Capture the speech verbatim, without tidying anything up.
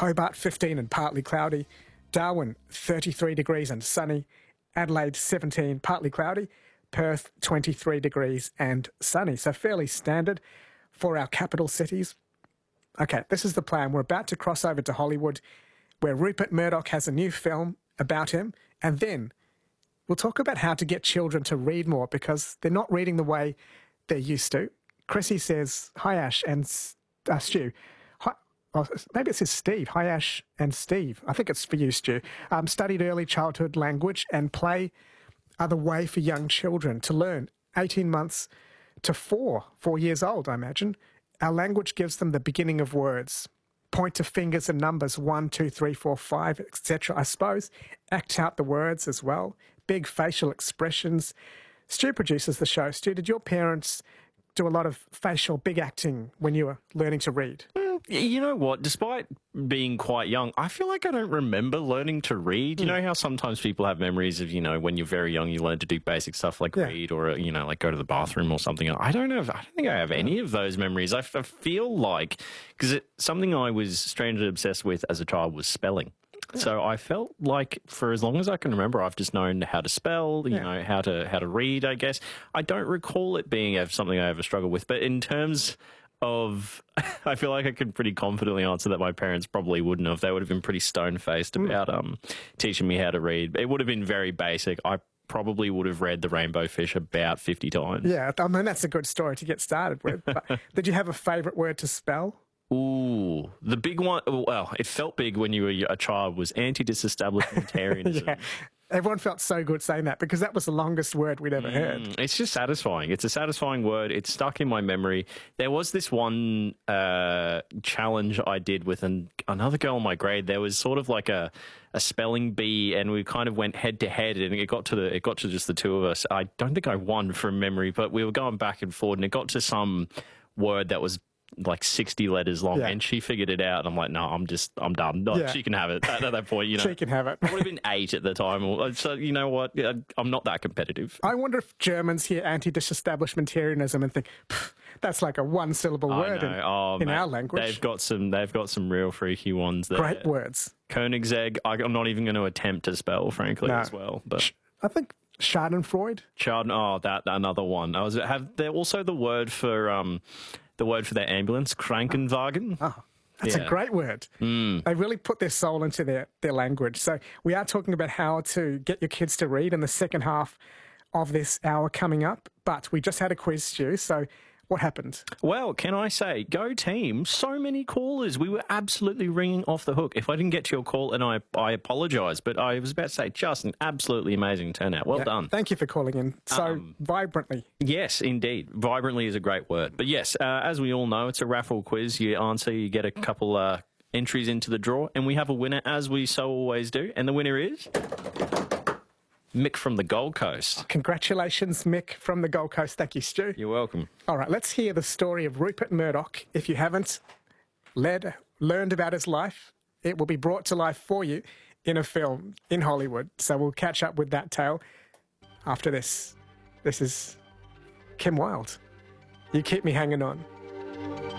Hobart fifteen and partly cloudy. Darwin thirty-three degrees and sunny. Adelaide seventeen, partly cloudy. Perth twenty-three degrees and sunny. So fairly standard for our capital cities. Okay, this is the plan. We're about to cross over to Hollywood, where Rupert Murdoch has a new film about him, and then we'll talk about how to get children to read more, because they're not reading the way they're used to. Chrissy says, hi Ash and uh, Stu. Hi, oh, maybe it says Steve. Hi Ash and Steve. I think it's for you, Stu. Um, studied early childhood language and play are the way for young children to learn. eighteen months to four, four years old, I imagine. Our language gives them the beginning of words. Point to fingers and numbers, one, two, three, four, five, et cetera, I suppose. Act out the words as well. Big facial expressions. Stu produces the show. Stu, did your parents do a lot of facial big acting when you were learning to read? You know what? Despite being quite young, I feel like I don't remember learning to read. You Mm. know how sometimes people have memories of, you know, when you're very young, you learn to do basic stuff like Yeah. read or, you know, like go to the bathroom or something. I don't know. If, I don't think I have any of those memories. I, f- I feel like, because something I was strangely obsessed with as a child was spelling. So I felt like for as long as I can remember, I've just known how to spell, you Yeah. know, how to how to read, I guess. I don't recall it being ever something I ever struggled with. But in terms of, I feel like I could pretty confidently answer that my parents probably wouldn't have. They would have been pretty stone-faced about um, teaching me how to read. It would have been very basic. I probably would have read The Rainbow Fish about fifty times. Yeah, I mean, that's a good story to get started with. But did you have a favourite word to spell? Ooh, the big one, well, it felt big when you were a child, was anti-disestablishmentarianism. Yeah, everyone felt so good saying that because that was the longest word we'd ever heard. Mm, it's just satisfying. It's a satisfying word. It's stuck in my memory. There was this one uh, challenge I did with an, another girl in my grade. There was sort of like a, a spelling bee, and we kind of went head to head, and it got to the it got to just the two of us. I don't think I won from memory, but we were going back and forth, and it got to some word that was like sixty letters long, Yeah. and she figured it out. And I'm like, no, I'm just, I'm done. No, Yeah. She can have it at, at that point, you know. She can have it. I would have been eight at the time. Or- So, you know what? Yeah, I'm not that competitive. I wonder if Germans hear anti-disestablishmentarianism and think, "Pff, that's like a one-syllable I word in, know. Oh, in mate, our language. They've got some, they've got some real freaky ones there. Great words. Koenigsegg, I- I'm not even going to attempt to spell, frankly, No. as well. But I think Schadenfreude. Chard, oh, that another one. I was have there also the word for um, the word for their ambulance, Krankenwagen. Oh, that's Yeah. a great word. Mm. They really put their soul into their, their language. So we are talking about how to get your kids to read in the second half of this hour coming up. But we just had a quiz, Stu. So what happened? Well, can I say, go team, so many callers. We were absolutely ringing off the hook. If I didn't get to your call, and I, I apologise, but I was about to say, just an absolutely amazing turnout. Well Yeah, done. Thank you for calling in so Um, vibrantly. Yes, indeed. Vibrantly is a great word. But yes, uh, as we all know, it's a raffle quiz. You answer, you get a couple uh, entries into the draw, and we have a winner, as we so always do. And the winner is Mick from the Gold Coast. Congratulations, Mick from the Gold Coast. Thank you, Stu. You're welcome. All right, let's hear the story of Rupert Murdoch. If you haven't led, learned about his life, it will be brought to life for you in a film in Hollywood. So we'll catch up with that tale after this. This is Kim Wilde. You keep me hanging on.